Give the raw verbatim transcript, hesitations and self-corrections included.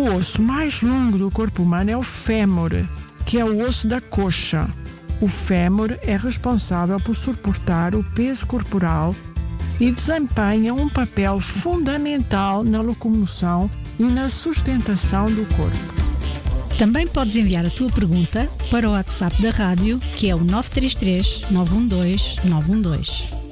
O osso mais longo do corpo humano é o fémur, que é o osso da coxa. O fémur é responsável por suportar o peso corporal e desempenha um papel fundamental na locomoção e na sustentação do corpo. Também podes enviar a tua pergunta para o WhatsApp da rádio, que é o nove três três, nove um dois, nove um dois.